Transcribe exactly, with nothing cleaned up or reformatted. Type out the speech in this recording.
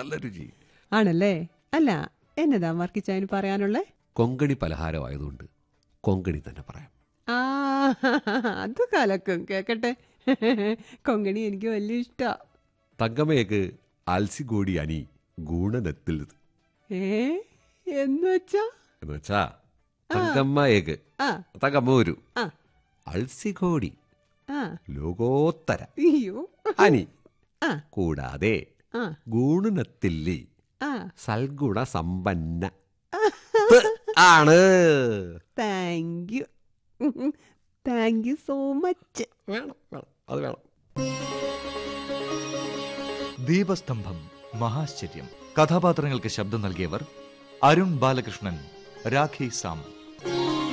നല്ല രുചി. ആണല്ലേ? അല്ല, എന്നതാ വർക്കിച്ചായന് പറയാനുള്ളേ? കൊങ്കണി പലഹാരമായതുകൊണ്ട് കൊങ്കണി തന്നെ പറയാം. ആ, അത് കലക്കും. കേക്കട്ടെ. കൊങ്കണി എനിക്ക് വലിയ ഇഷ്ടാ. തങ്കമ്മയേക്ക് അൽസിഗോടി അനി ഗുണനത്തിൽ ഏ എന്ന് വെച്ചാ എന്ന് വെച്ചാ തങ്കമ്മയേക്ക് ആ തങ്കമ്മ ഒരു ആ അൽസിഗോടി ആ ലോകോത്തര അയ്യോ അനി ആ കൂടാതെ ആ ഗുണനത്തില്ലി ആ സൽഗുണ സമ്പന്ന ആണ്. Thank you thank you so much. വേണം വേണം അത് വേണം. ദീപസ്തംഭം മഹാശ്ചര്യം. കഥാപാത്രങ്ങൾക്ക് ശബ്ദം നൽകിയവർ അരുൺ ബാലകൃഷ്ണൻ, രാഖി സാം.